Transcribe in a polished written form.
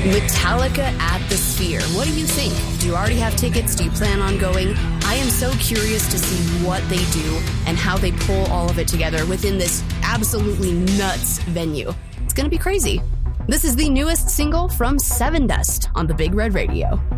Metallica at the Sphere. What do you think? Do you already have tickets? Do you plan on going? I am so curious to see what they do and how they pull all of it together within this absolutely nuts venue. It's going to be crazy. This is the newest single from Sevendust on the Big Red Radio.